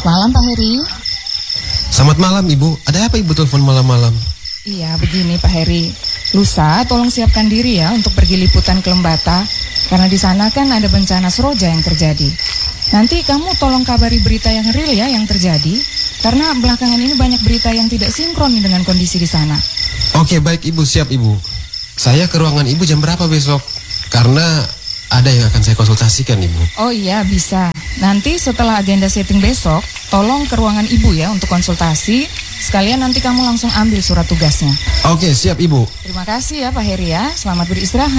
Selamat malam Pak Heri. Selamat malam Ibu. Ada apa Ibu telepon malam-malam? Iya begini Pak Heri, lusa tolong siapkan diri ya untuk pergi liputan ke Lembata, karena di sana kan ada bencana seroja yang terjadi. Nanti kamu tolong kabari berita yang real ya yang terjadi, karena belakangan ini banyak berita yang tidak sinkron dengan kondisi di sana. Oke baik Ibu, siap Ibu. Saya ke ruangan Ibu jam berapa besok? Karena ada yang akan saya konsultasikan Ibu. Oh iya bisa, nanti setelah agenda setting besok, tolong ke ruangan Ibu ya untuk konsultasi. Sekalian nanti kamu langsung ambil surat tugasnya. Oke siap Ibu. Terima kasih ya Pak Heri ya, selamat beristirahat.